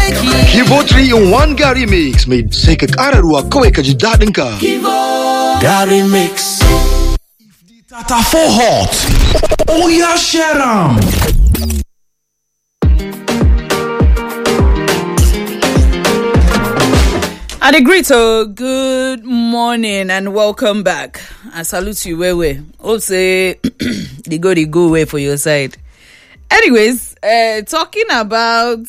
Kivo 3 in 1 Gary Mix mai sai ka ƙara ruwa kawai ka ji daɗin ka. Gary Mix. If the tata for hot, oh yeah, share 'em. And a greet, good morning and welcome back. I salute you where. Hope say they go away for your side. Anyways, talking about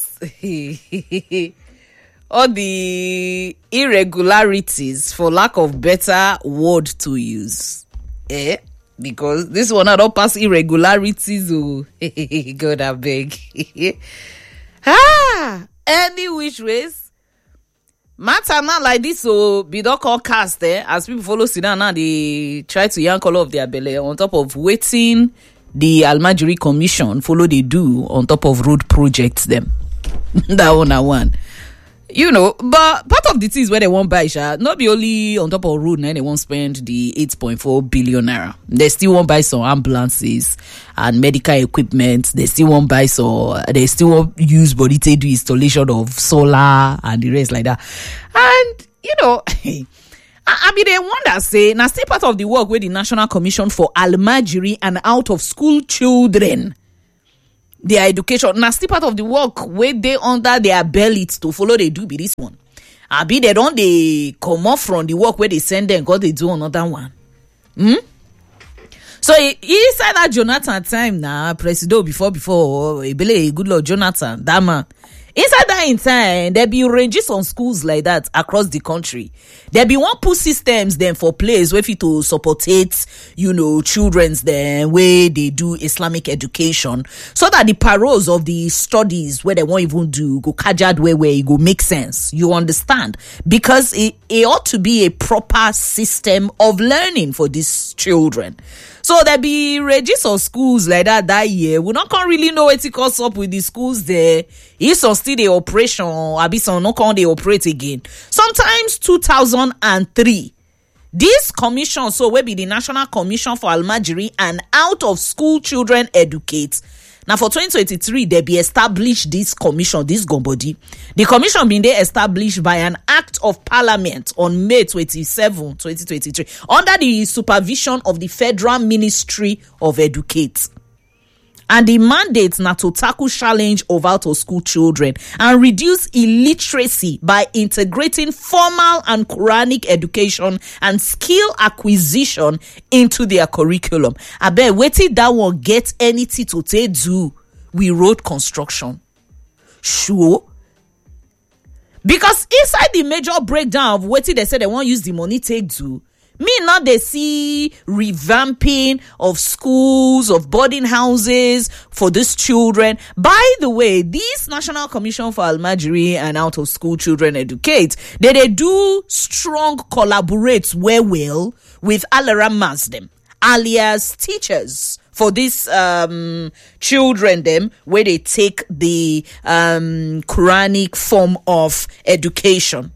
all the irregularities, for lack of better word to use. Because this one I don't pass irregularities. Oh, God, I beg. Any which ways. Matter not like this, so be don't call cast as people follow sit down now, they try to yank all of their belly on top of waiting the Almajiri Commission follow they do on top of road projects them. That one. You know, but part of the things where they won't buy, not be only on top of road, now they won't spend the 8.4 billion naira. They still won't buy some ambulances and medical equipment. They still won't buy they still won't use body to do installation of solar and the rest like that. And, you know, I mean, they wonder, say, now still part of the work with the National Commission for Almajiri and Out of School Children. Their education now still part of the work where they under their bellies to follow they do be this one. I be they don't they come off from the work where they send them because they do another one. So inside that Jonathan time now, Presido before Ebele good Lord Jonathan, that man. Inside that in time, there be ranges on schools like that across the country. There be one put systems then for place where fit to support it, you know, children's then where they do Islamic education, so that the paroles of the studies where they won't even do go kajad where it go make sense. You understand? Because it ought to be a proper system of learning for these children. So there be regis of schools like that year. We not can really know what it costs up with the schools there. It's still the operation, or be some not can they operate again. Sometimes 2003. This commission, so will be the National Commission for Almajiri and Out of School Children Educate. Now for 2023, they be established this commission, this body. The commission being they established by an act of parliament on May 27, 2023, under the supervision of the Federal Ministry of Educate. And the mandate now to tackle challenge of out of school children and reduce illiteracy by integrating formal and Quranic education and skill acquisition into their curriculum. I bet waiting that one get anything to take do with road construction. Sure. Because inside the major breakdown of waiting they said they won't use the money take do. Me now they see revamping of schools, of boarding houses for these children. By the way, this National Commission for Almajiri and Out of School Children Educate, they do strong collaborate well with Alaram Masdem, alias teachers for these children them where they take the Quranic form of education.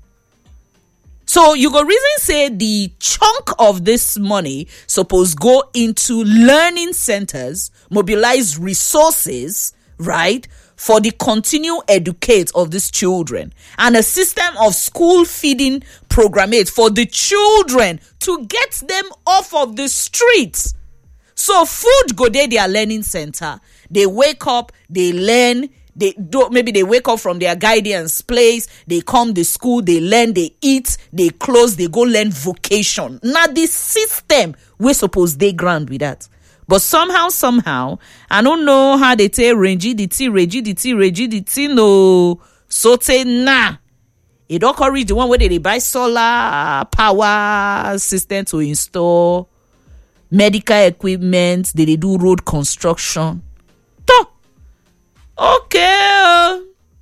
So you go reason say the chunk of this money suppose go into learning centers, mobilize resources, right, for the continue educate of these children, and a system of school feeding programmate for the children to get them off of the streets. So food go there their learning center. They wake up, they learn. Maybe they wake up from their guidance place, they come to school, they learn, they eat, they close, they go learn vocation. Now the system we're supposed they grant with that. But somehow, I don't know how they say rigidity, no. So say nah. It don't encourage the one where they buy solar power system to install medical equipment, they do road construction. Okay.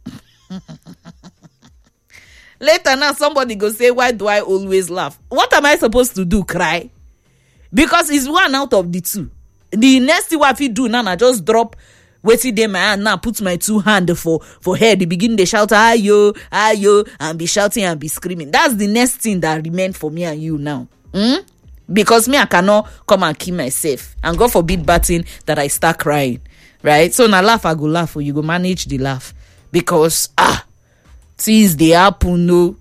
Later now somebody go say, why do I always laugh? What am I supposed to do? Cry? Because it's one out of the two. The next thing what I do now, I just drop waiting there my hand now, put my two hands for head. The begin they shout ayo, and be shouting and be screaming. That's the next thing that remain for me and you now. Because me I cannot come and kill myself, and God forbid batting that I start crying. Right? So now laugh, I go laugh, or you go manage the laugh. Because things dey happen, no.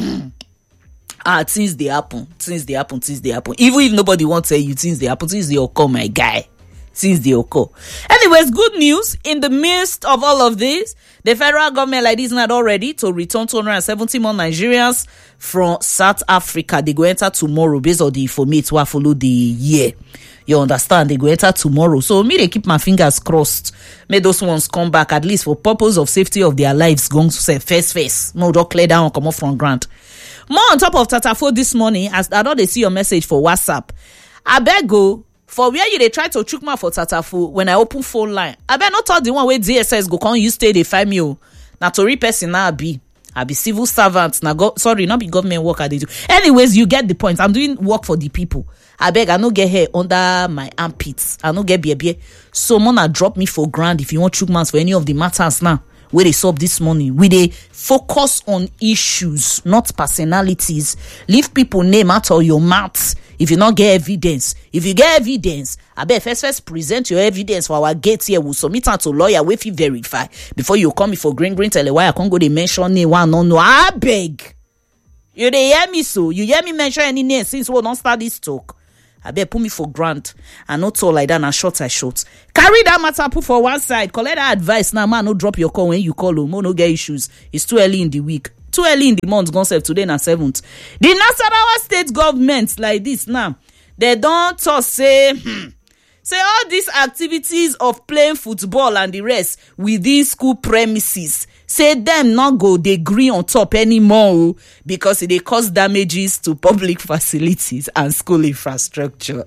Things dey happen. Even if nobody won't tell you, things dey happen. Things dey occur, my guy. Things dey occur. Anyways, good news. In the midst of all of this, the federal government like this not all ready to return 270 more Nigerians from South Africa. They go enter tomorrow based on the informate who follow the year. You understand? They go enter tomorrow. So me, they keep my fingers crossed. May those ones come back at least for purpose of safety of their lives. Going to say face. No, don't clear down and come up from grant. More on top of Tatafo this morning, as I know they see your message for WhatsApp. I beg go for where you they try to chook me for Tatafo when I open phone line. I bet not thought the one where DSS go come you stay they find me. Na tori person I be civil servant. Sorry, not be government work I they do. Anyways, you get the point. I'm doing work for the people. I beg I no get hair under my armpits. I no get beer. So mona drop me for grand if you want chook mans for any of the matters now. Where they solve this morning, we they focus on issues, not personalities. Leave people name out of your mouth. If you not get evidence, if you get evidence, I bet first present your evidence for our gate here. We'll submit it to lawyer. We fi verify before you come for green tell why I can't go. They mention name one no. I beg you. They hear me so you hear me mention any name since we don't start this talk. I bet put me for grant and not all like that and short I short. Carry that matter put for one side. Collect that advice now, man. No drop your call when you call home. No get issues. It's too early in the week. Too early in the month. Gone save today na 7th. The Nasarawa state government like this now. They don't talk say all these activities of playing football and the rest within school premises. Say them not go they agree on top anymore because they cause damages to public facilities and school infrastructure.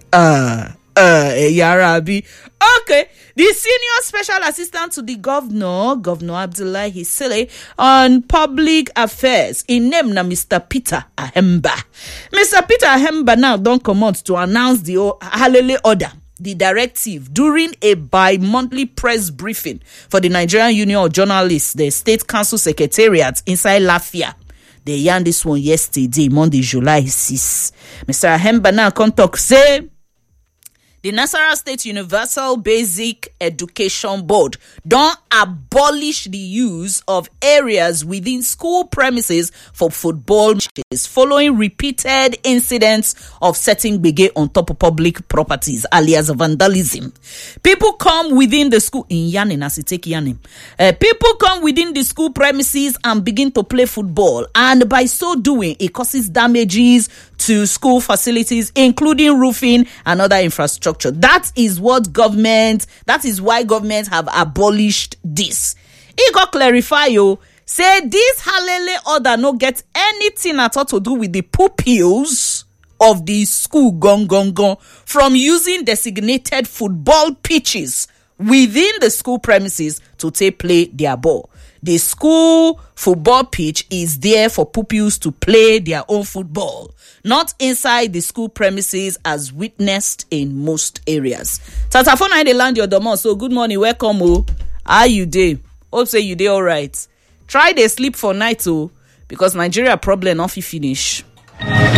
Yarabi. Okay. The senior special assistant to the governor Abdullahi Sele on public affairs, in name na Mr. Peter Ahemba. Mr. Peter Ahemba now don't come out to announce the Halele order. The directive during a bi-monthly press briefing for the Nigerian Union of Journalists, the State Council Secretariat inside Lafia. They yarned this one yesterday, Monday, July 6. Mr. Ahemba now come talk say the Nasarawa State Universal Basic Education Board don't abolish the use of areas within school premises for football matches following repeated incidents of setting gbege on top of public properties, alias vandalism. People come within the school in Yanin, as it take Yanin. People come within the school premises and begin to play football, and by so doing, it causes damages to school facilities, including roofing and other infrastructure. That is why government have abolished this. It got clarify say this Halele order no get anything at all to do with the pupils of the school gong from using designated football pitches within the school premises to play their ball. The school football pitch is there for pupils to play their own football, not inside the school premises as witnessed in most areas. Tatafona they land your domo. So good morning, welcome. How you dey? Hope say you dey all right. Try they sleep for night because Nigeria problem not finish.